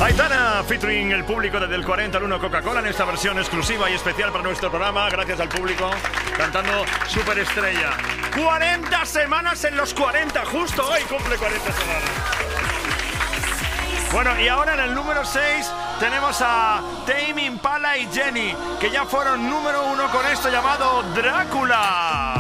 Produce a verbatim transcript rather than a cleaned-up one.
Aitana featuring el público desde el cuarenta al uno Coca-Cola en esta versión exclusiva y especial para nuestro programa, gracias al público, cantando Superestrella. cuarenta semanas en los cuarenta, justo hoy cumple cuarenta semanas. Bueno, y ahora en el número seis tenemos a Tame Impala y Jenny, que ya fueron número uno con esto llamado Drácula.